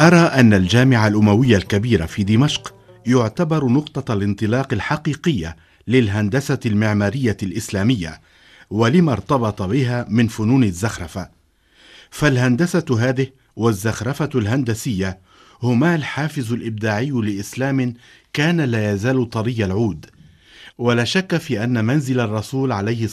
أرى أن الجامع الأموي الكبير في دمشق يعتبر نقطة الانطلاق الحقيقية للهندسة المعمارية الإسلامية، ولما ارتبط بها من فنون الزخرفة. فالهندسة هذه والزخرفة الهندسية هما الحافز الإبداعي لإسلام كان لا يزال طري العود. ولا شك في أن منزل الرسول عليه